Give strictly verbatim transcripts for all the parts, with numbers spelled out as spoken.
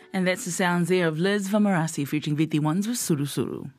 And that's the sounds there of Liz Vamarasi featuring V T ones with Suru Suru.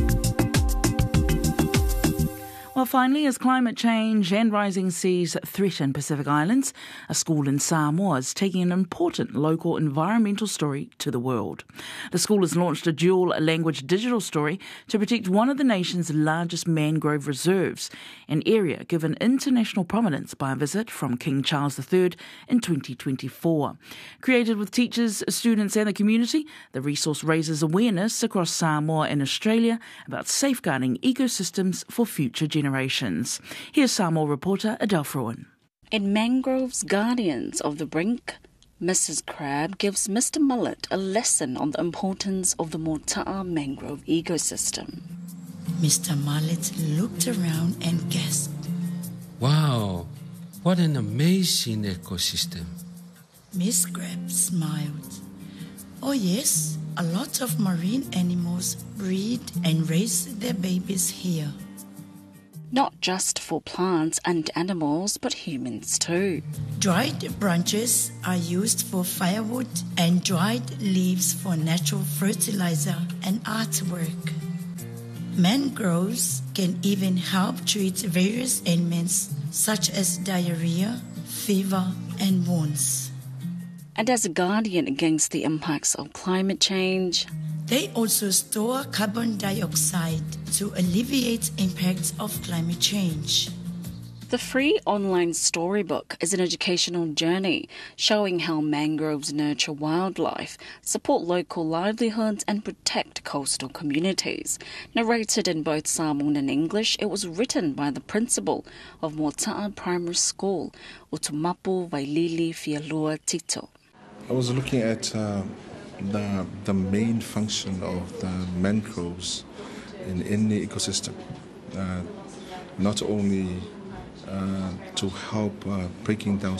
Well, finally, as climate change and rising seas threaten Pacific Islands, a school in Samoa is taking an important local environmental story to the world. The school has launched a dual-language digital story to protect one of the nation's largest mangrove reserves, an area given international prominence by a visit from King Charles the Third in twenty twenty-four. Created with teachers, students and the community, the resource raises awareness across Samoa and Australia about safeguarding ecosystems for future generations. Generations. Here's Samoa reporter Adele Fruin. In Mangroves Guardians of the Brink, Missus Crab gives Mister Mullet a lesson on the importance of the Mota'a mangrove ecosystem. Mister Mullet looked around and gasped. Wow, what an amazing ecosystem. Miss Crab smiled. Oh yes, a lot of marine animals breed and raise their babies here. Not just for plants and animals, but humans too. Dried branches are used for firewood and dried leaves for natural fertilizer and artwork. Mangroves can even help treat various ailments such as diarrhea, fever, and wounds. And as a guardian against the impacts of climate change, they also store carbon dioxide to alleviate impacts of climate change. The free online storybook is an educational journey showing how mangroves nurture wildlife, support local livelihoods and protect coastal communities. Narrated in both Samoan and English, it was written by the principal of Mota'a Primary School, Utumapu Vailili Fialua Tito. I was looking at uh, the, the main function of the mangroves in any ecosystem, uh, not only uh, to help uh, breaking down